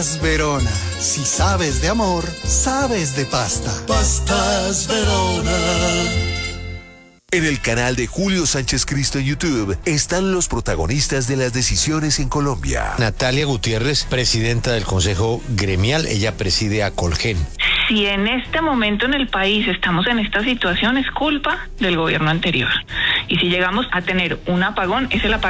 Verona, si sabes de amor, sabes de pasta. Pastas Verona. En el canal de Julio Sánchez Cristo en YouTube están los protagonistas de las decisiones en Colombia. Natalia Gutiérrez, presidenta del Consejo Gremial, ella preside a Colgen. Si en este momento en el país estamos en esta situación, es culpa del gobierno anterior. Y si llegamos a tener un apagón, es el apagón